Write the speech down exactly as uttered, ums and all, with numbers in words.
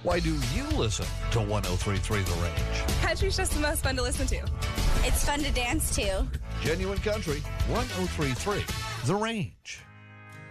Why do you listen to one oh three point three The Range? Country's just the most fun to listen to. It's fun to dance to. Genuine Country, one oh three point three The Range.